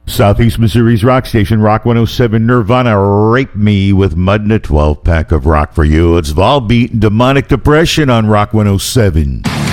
Southeast Missouri's rock station, Rock 107. Nirvana, Rape Me with Mud and a 12-pack of rock for you. It's Volbeat and Demonic Depression on Rock 107.